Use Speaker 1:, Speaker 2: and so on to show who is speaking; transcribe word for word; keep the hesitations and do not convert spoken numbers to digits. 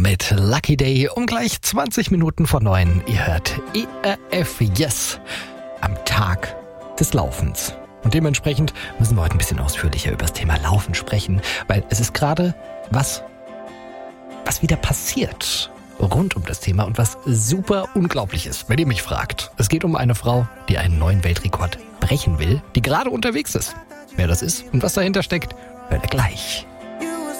Speaker 1: mit Lucky Day um gleich zwanzig Minuten vor neun. Ihr hört E R F Yes am Tag des Laufens. Und dementsprechend müssen wir heute ein bisschen ausführlicher über das Thema Laufen sprechen, weil es ist gerade was, was wieder passiert rund um das Thema und was super unglaublich ist, wenn ihr mich fragt. Es geht um eine Frau, die einen neuen Weltrekord brechen will, die gerade unterwegs ist. Wer das ist und was dahinter steckt, hört ihr gleich.